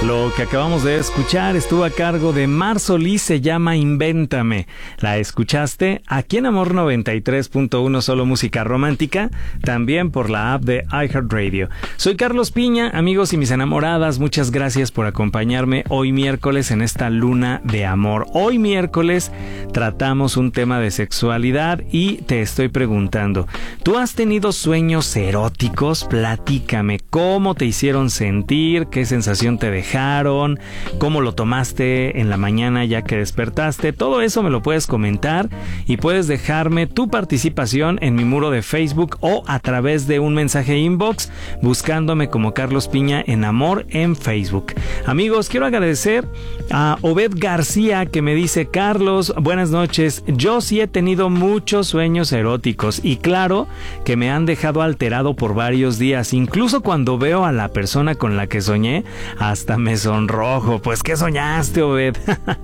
Lo que acabamos de escuchar estuvo a cargo de Mar Solís, se llama Invéntame. La escuchaste aquí en Amor 93.1, solo música romántica, también por la app de iHeartRadio. Soy Carlos Piña, amigos y mis enamoradas, muchas gracias por acompañarme hoy miércoles en esta luna de amor. Hoy miércoles tratamos un tema de sexualidad y te estoy preguntando, ¿tú has tenido sueños eróticos? Platícame, ¿cómo te hicieron sentir? ¿Qué sensación te dejaron? ¿Cómo lo tomaste en la mañana ya que despertaste? Todo eso me lo puedes comentar y puedes dejarme tu participación en mi muro de Facebook o a través de un mensaje inbox buscándome como Carlos Piña en Amor en Facebook. Amigos, quiero agradecer a Obed García que me dice: Carlos, buenas noches, yo sí he tenido muchos sueños eróticos y claro que me han dejado alterado por varios días, incluso cuando veo a la persona con la que soñé hasta me sonrojo. Pues ¿qué soñaste, Obed?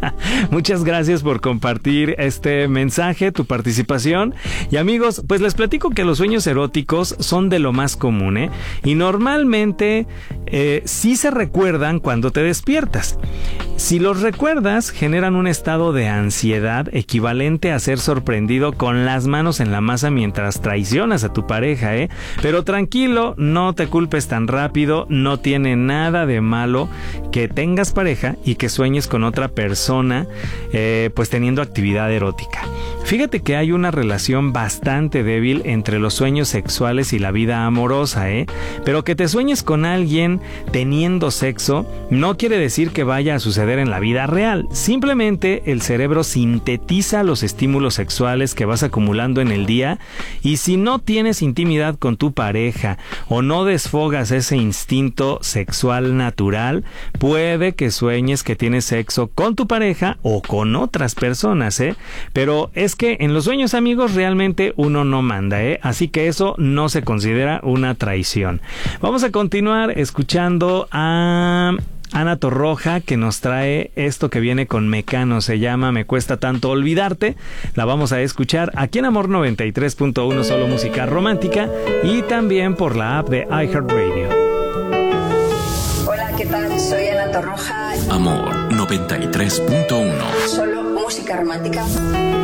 Muchas gracias por compartir este mensaje, tu participación. Y amigos, pues les platico que los sueños eróticos son de lo más común, ¿eh? Y normalmente sí se recuerdan cuando te despiertas. Si los recuerdas, generan un estado de ansiedad equivalente a ser sorprendido con las manos en la masa mientras traicionas a tu pareja, ¿eh? Pero tranquilo, no te culpes tan rápido, no tiene nada de malo que tengas pareja y que sueñes con otra persona, pues teniendo actividad erótica. Fíjate que hay una relación bastante débil entre los sueños sexuales y la vida amorosa, ¿eh? Pero que te sueñes con alguien teniendo sexo no quiere decir que vaya a suceder en la vida real. Simplemente el cerebro sintetiza los estímulos sexuales que vas acumulando en el día y si no tienes intimidad con tu pareja o no desfogas ese instinto sexual natural, puede que sueñes que tienes sexo con tu pareja o con otras personas, ¿eh? Pero es que en los sueños, amigos, realmente uno no manda, ¿eh? Así que eso no se considera una traición. Vamos a continuar escuchando a Ana Torroja, que nos trae esto que viene con Mecano, se llama Me Cuesta Tanto Olvidarte. La vamos a escuchar aquí en Amor 93.1, solo música romántica, y también por la app de iHeartRadio. Hola, ¿qué tal? Soy Ana Torroja. Amor 93.1, Solo música romántica.